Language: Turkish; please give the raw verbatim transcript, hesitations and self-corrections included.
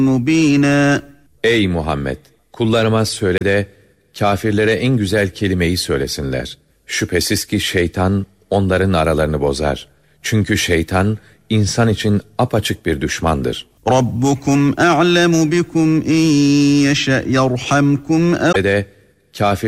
مُبِينًا. Ey Muhammed! Kullarıma söyle de kâfirlere en güzel kelimeyi söylesinler. Şüphesiz ki şeytan onların aralarını bozar. Çünkü şeytan insan için apaçık bir düşmandır. رَبُّكُمْ أَعْلَمُ بِكُمْ اِنْ يَشَأْ يَرْحَمْكُمْ Ve de kâfir